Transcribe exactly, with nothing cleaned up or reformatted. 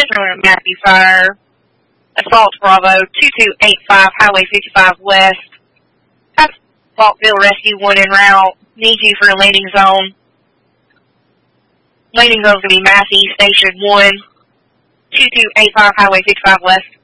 Central Matthew Fire. Assault Bravo, two two eight five, Highway fifty-five West. That's Faultville Rescue one en route. Need you for a landing zone. Landing zone's going to be Massey Station one, two two eight five, Highway fifty-five West.